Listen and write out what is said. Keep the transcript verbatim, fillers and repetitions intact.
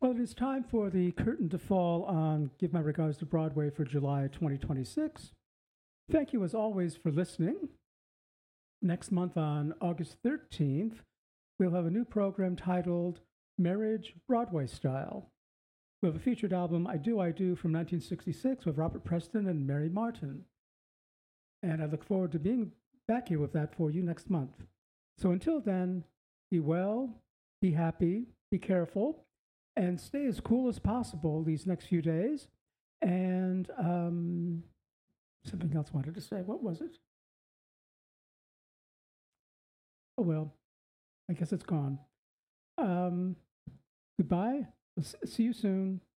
Well, it is time for the curtain to fall on Give My Regards to Broadway for July twenty twenty-six. Thank you, as always, for listening. Next month, on August thirteenth, we'll have a new program titled Marriage Broadway Style. We'll have a featured album, I Do, I Do, from nineteen sixty-six with Robert Preston and Mary Martin. And I look forward to being back here with that for you next month. So until then, be well, be happy, be careful, and stay as cool as possible these next few days. And um, something else I wanted to say. What was it? Oh, well, I guess it's gone. Um, goodbye. See you soon.